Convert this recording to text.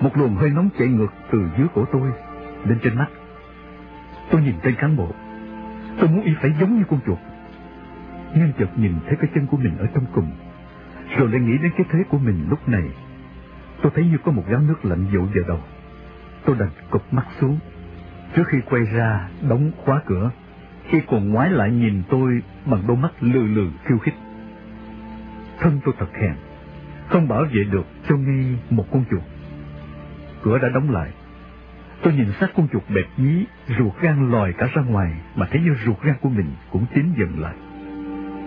Một luồng hơi nóng chạy ngược từ dưới cổ tôi lên trên mắt. Tôi nhìn tên cán bộ. Tôi muốn y phải giống như con chuột. Nhưng chợt nhìn thấy cái chân của mình ở trong cùng, rồi lại nghĩ đến cái thế của mình lúc này. Tôi thấy như có một gáo nước lạnh dội vào đầu. Tôi đành cụp mắt xuống trước khi quay ra đóng khóa cửa, khi còn ngoái lại nhìn tôi bằng đôi mắt lừ lừ khiêu khích. Thân tôi thật hèn, không bảo vệ được cho ngay một con chuột. Cửa đã đóng lại. Tôi nhìn xác con chuột bẹp nhí, ruột gan lòi cả ra ngoài, mà thấy như ruột gan của mình cũng chín dần lại.